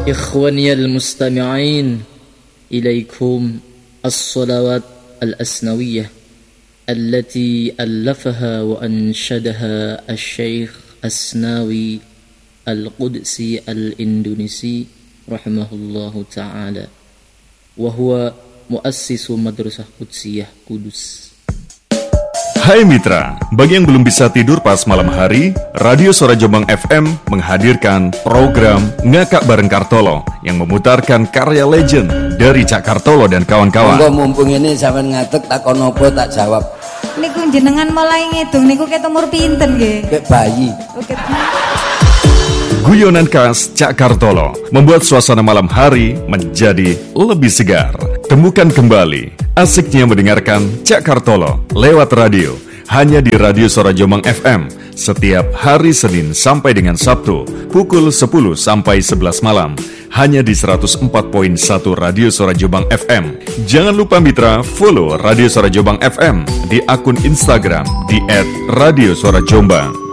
إخواني المستمعين إليكم الصلوات الأسنوية التي ألفها وأنشدها الشيخ الأسناوي القدسي الإندونيسي رحمه الله تعالى وهو مؤسس مدرسة قدسية Kudus. Hai mitra, bagi yang belum bisa tidur pas malam hari, Radio Suara Jombang FM menghadirkan program Ngakak Bareng Kartolo yang memutarkan karya legend dari Cak Kartolo dan kawan-kawan. Monggo mumpung ini sampean ngatek takon apa tak jawab. Niku jenengan mulai ngitung niku ket umur pinten nggih? Kayak bayi. Oke. Guyonan khas Cak Kartolo membuat suasana malam hari menjadi lebih segar. Temukan kembali asiknya mendengarkan Cak Kartolo lewat radio hanya di Radio Suara Jombang FM setiap hari Senin sampai dengan Sabtu pukul 10 sampai 11 malam hanya di 104.1 Radio Suara Jombang FM. Jangan lupa mitra follow Radio Suara Jombang FM di akun Instagram di @radiosuarajombang.